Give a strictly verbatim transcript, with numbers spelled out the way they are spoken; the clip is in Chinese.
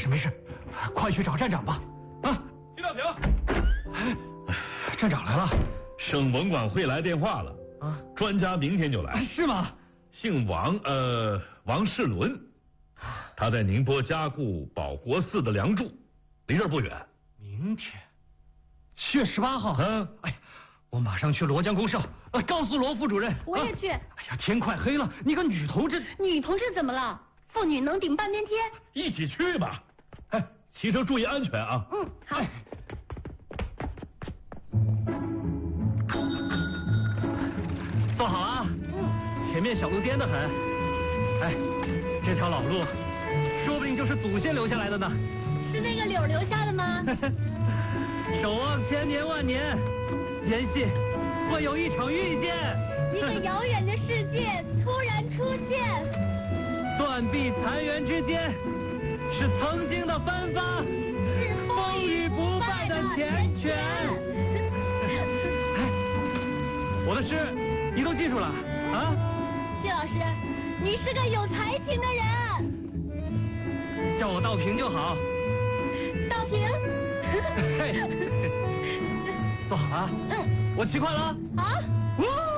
事没事，快去找站长吧。啊， 徐大平， 哎，站长来了。 省文管会来电话了啊，专家明天就来。 是吗？ 姓王，呃，王世伦，他在宁波加固保国寺的梁柱，离这儿不远。 明天，七月十八号。 嗯， 哎，我马上去罗江公社，呃，告诉罗副主任。 我也去。 哎呀，天快黑了，你个女同志， 女同志怎么了？妇女能顶半边天。 一起去吧。哎，骑车注意安全啊。 嗯，好。哎坐好啊！嗯，前面小路颠得很。哎，这条老路，说不定就是祖先留下来的呢。 是那个柳留下的吗？ 守望千年万年，坚信会有一场遇见。 一个遥远的世界突然出现。 断壁残垣之间，是曾经的芬芳， 是风雨不败的缱绻。哎，我的诗你都记住了啊？ 谢老师，你是个有才情的人。 叫我道平就好。 道平。 嘿，坐好啊。嗯，我骑快了啊。 好。 哇